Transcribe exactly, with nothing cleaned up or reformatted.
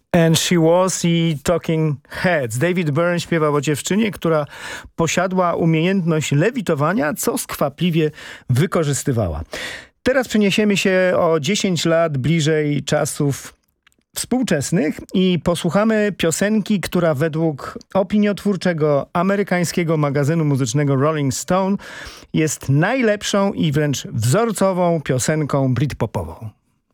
And She Was i Talking Heads. David Byrne śpiewał o dziewczynie, która posiadła umiejętność lewitowania, co skwapliwie wykorzystywała. Teraz przeniesiemy się o dziesięć lat bliżej czasów współczesnych i posłuchamy piosenki, która według opiniotwórczego amerykańskiego magazynu muzycznego Rolling Stone jest najlepszą i wręcz wzorcową piosenką britpopową.